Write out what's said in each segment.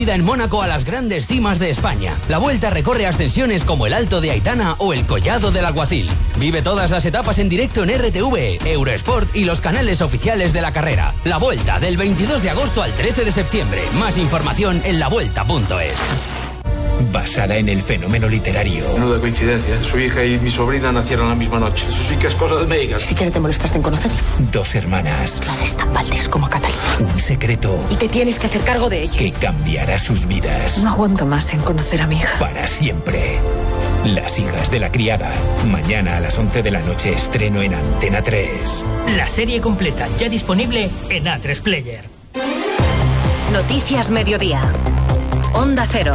En Mónaco a las grandes cimas de España. La Vuelta recorre ascensiones como el Alto de Aitana o el Collado del Alguacil. Vive todas las etapas en directo en RTV, Eurosport y los canales oficiales de la carrera. La Vuelta del 22 de agosto al 13 de septiembre. Más información en lavuelta.es. Basada en el fenómeno literario. Menuda coincidencia. Su hija y mi sobrina nacieron la misma noche. Eso sí que es cosa de médicas. Si quiere te molestaste en conocerla. Dos hermanas. Clara es tan Valdés como Catalina. Un secreto. Y te tienes que hacer cargo de ella. Que cambiará sus vidas. No aguanto más en conocer a mi hija. Para siempre. Las hijas de la criada. Mañana a las 11 de la noche estreno en Antena 3. La serie completa ya disponible en A3 Player. Noticias Mediodía. Onda Cero.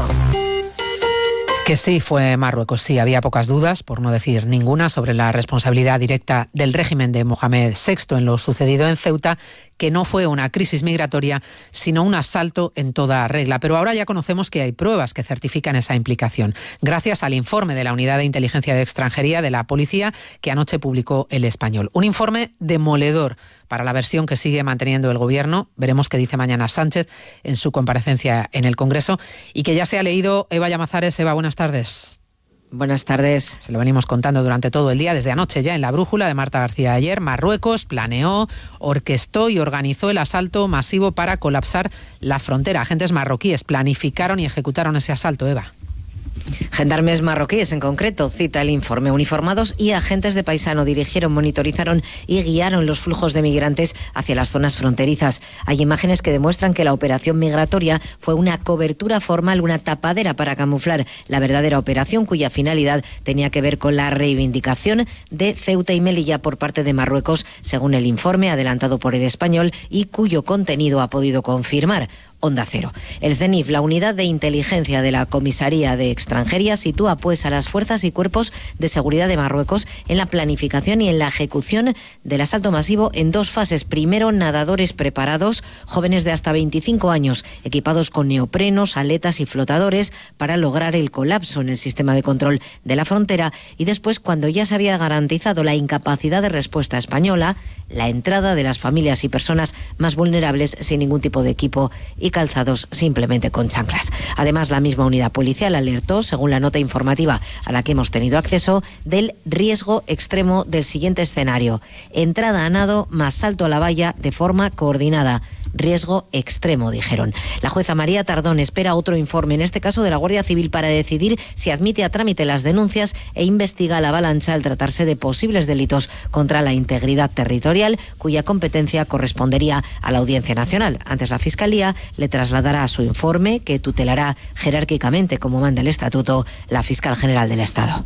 Que sí fue Marruecos, sí, había pocas dudas, por no decir ninguna, sobre la responsabilidad directa del régimen de Mohamed VI en lo sucedido en Ceuta, que no fue una crisis migratoria, sino un asalto en toda regla. Pero ahora ya conocemos que hay pruebas que certifican esa implicación, gracias al informe de la Unidad de Inteligencia de Extranjería de la Policía que anoche publicó El Español. Un informe demoledor para la versión que sigue manteniendo el Gobierno. Veremos qué dice mañana Sánchez en su comparecencia en el Congreso y que ya se ha leído Eva Llamazares. Eva, buenas tardes. Buenas tardes. Se lo venimos contando durante todo el día, desde anoche ya en La Brújula de Marta García ayer. Marruecos planeó, orquestó y organizó el asalto masivo para colapsar la frontera. Agentes marroquíes planificaron y ejecutaron ese asalto, Eva. Gendarmes marroquíes, en concreto, cita el informe. Uniformados y agentes de paisano dirigieron, monitorizaron y guiaron los flujos de migrantes hacia las zonas fronterizas. Hay imágenes que demuestran que la operación migratoria fue una cobertura formal, una tapadera para camuflar la verdadera operación, cuya finalidad tenía que ver con la reivindicación de Ceuta y Melilla por parte de Marruecos, según el informe adelantado por El Español y cuyo contenido ha podido confirmar Onda Cero. El CENIF, la unidad de inteligencia de la Comisaría de Extranjería, sitúa pues a las fuerzas y cuerpos de seguridad de Marruecos en la planificación y en la ejecución del asalto masivo en dos fases. Primero, nadadores preparados, jóvenes de hasta 25 años, equipados con neoprenos, aletas y flotadores para lograr el colapso en el sistema de control de la frontera. Y después, cuando ya se había garantizado la incapacidad de respuesta española, la entrada de las familias y personas más vulnerables sin ningún tipo de equipo y calzados, simplemente con chanclas. Además, la misma unidad policial alertó, según la nota informativa a la que hemos tenido acceso, del riesgo extremo del siguiente escenario: entrada a nado más salto a la valla de forma coordinada. Riesgo extremo, dijeron. La jueza María Tardón espera otro informe, en este caso de la Guardia Civil, para decidir si admite a trámite las denuncias e investiga la avalancha al tratarse de posibles delitos contra la integridad territorial, cuya competencia correspondería a la Audiencia Nacional. Antes, la Fiscalía le trasladará su informe, que tutelará jerárquicamente, como manda el Estatuto, la Fiscal General del Estado.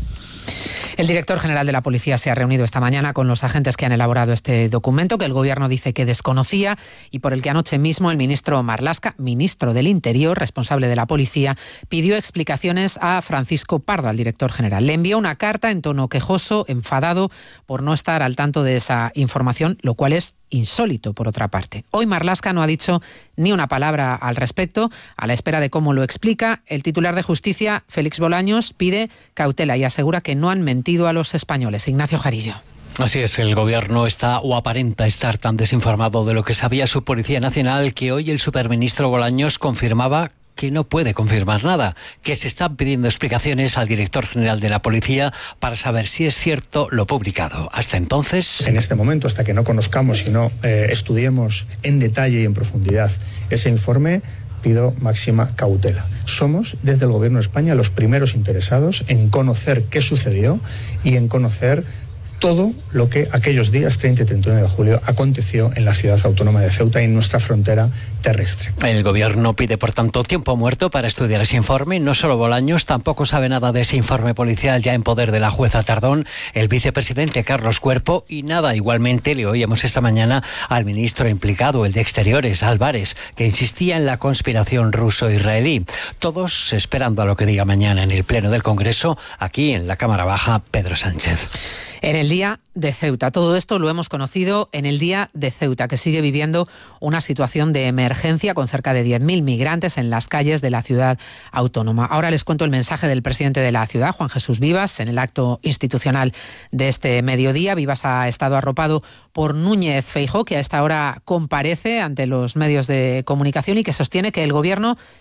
El director general de la Policía se ha reunido esta mañana con los agentes que han elaborado este documento, que el Gobierno dice que desconocía y por el que anoche mismo el ministro Marlaska, ministro del Interior, responsable de la Policía, pidió explicaciones a Francisco Pardo, al director general. Le envió una carta en tono quejoso, enfadado por no estar al tanto de esa información, lo cual es insólito, por otra parte. Hoy Marlaska no ha dicho ni una palabra al respecto. A la espera de cómo lo explica, el titular de Justicia, Félix Bolaños, pide cautela y asegura que no han mentido a los españoles. Ignacio Jarillo. Así es, el Gobierno está o aparenta estar tan desinformado de lo que sabía su Policía Nacional que hoy el superministro Bolaños confirmaba que no puede confirmar nada, que se están pidiendo explicaciones al director general de la Policía para saber si es cierto lo publicado. Hasta entonces... En este momento, hasta que no conozcamos y no estudiemos en detalle y en profundidad ese informe, pido máxima cautela. Somos, desde el Gobierno de España, los primeros interesados en conocer qué sucedió y en conocer todo lo que aquellos días 30 y 31 de julio aconteció en la ciudad autónoma de Ceuta y en nuestra frontera terrestre. El Gobierno pide, por tanto, tiempo muerto para estudiar ese informe. No solo Bolaños, tampoco sabe nada de ese informe policial ya en poder de la jueza Tardón, el vicepresidente Carlos Cuerpo, y nada, igualmente le oíamos esta mañana al ministro implicado, el de Exteriores, Álvarez, que insistía en la conspiración ruso-israelí. Todos esperando a lo que diga mañana en el Pleno del Congreso, aquí en la Cámara Baja, Pedro Sánchez. En el día de Ceuta. Todo esto lo hemos conocido en el día de Ceuta, que sigue viviendo una situación de emergencia con cerca de 10.000 migrantes en las calles de la ciudad autónoma. Ahora les cuento el mensaje del presidente de la ciudad, Juan Jesús Vivas, en el acto institucional de este mediodía. Vivas ha estado arropado por Núñez Feijóo, que a esta hora comparece ante los medios de comunicación y que sostiene que el Gobierno